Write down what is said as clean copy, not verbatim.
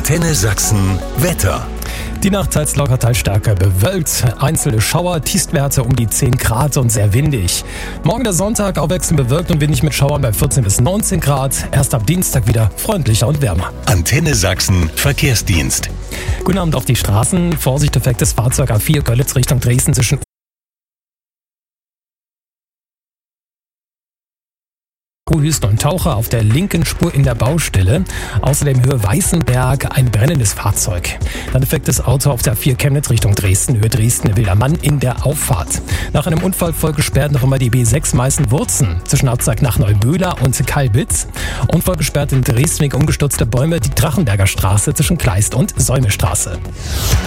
Antenne Sachsen Wetter. Die Nacht teils locker, teils stärker bewölkt. Einzelne Schauer, Tiefstwerte um die 10 Grad und sehr windig. Morgen der Sonntag abwechselnd bewölkt und windig mit Schauern bei 14 bis 19 Grad. Erst ab Dienstag wieder freundlicher und wärmer. Antenne Sachsen Verkehrsdienst. Guten Abend auf die Straßen. Vorsicht, defektes Fahrzeug A4 Görlitz Richtung Dresden zwischen Hüsten und Taucher auf der linken Spur in der Baustelle. Außerdem Höhe Weißenberg ein brennendes Fahrzeug. Dann defektes Auto auf der A4 Chemnitz Richtung Dresden, Höhe Dresden-Wilder Mann in der Auffahrt. Nach einem Unfall voll gesperrt noch immer die B6 Meißen-Wurzen zwischen Abzeig nach Neuböhler und Kalbitz. Und voll gesperrt in Dresden wegen umgestürzter Bäume die Drachenberger Straße zwischen Kleist und Säumestraße.